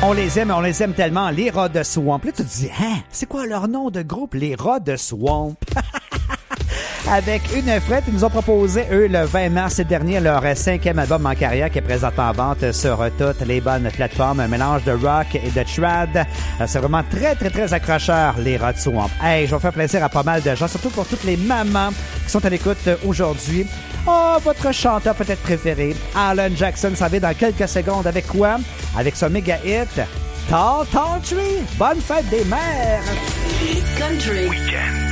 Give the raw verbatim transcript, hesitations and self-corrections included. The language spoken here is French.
On les aime, on les aime tellement, les Rats de Swamp. Là, tu te dis, hein, c'est quoi leur nom de groupe, les Rats de Swamp? Avec une frette, ils nous ont proposé, eux, le vingt mars dernier, leur cinquième album en carrière qui est présentement en vente sur toutes les bonnes plateformes. Un mélange de rock et de trad. C'est vraiment très, très, très accrocheur, les Rats de Swamp. Hey, je vais faire plaisir à pas mal de gens, surtout pour toutes les mamans qui sont à l'écoute aujourd'hui. Oh, votre chanteur peut-être préféré, Alan Jackson, ça va dans quelques secondes. Avec quoi? Avec son méga hit, Tall Tall Tree. Bonne fête des mères! Country. Weekend.